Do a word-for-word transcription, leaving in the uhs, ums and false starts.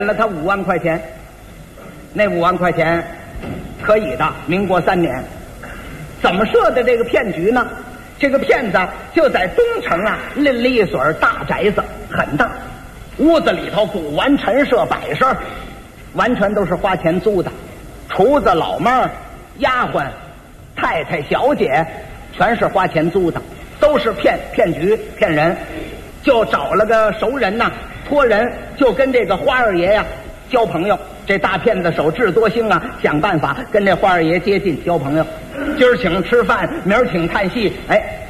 了他五万块钱，那五万块钱可以的。民国三年，怎么设的这个骗局呢？这个骗子就在东城啊，拎了一所大宅子，很大，屋子里头古玩陈设摆设，完全都是花钱租的，厨子、老妹儿、丫鬟、太太、小姐，全是花钱租的，都是骗骗局骗人。就找了个熟人呐、啊，托人就跟这个花二爷呀、啊、交朋友。这大骗子手智多星啊，想办法跟这花二爷接近交朋友。今儿请吃饭，明儿请看戏，哎，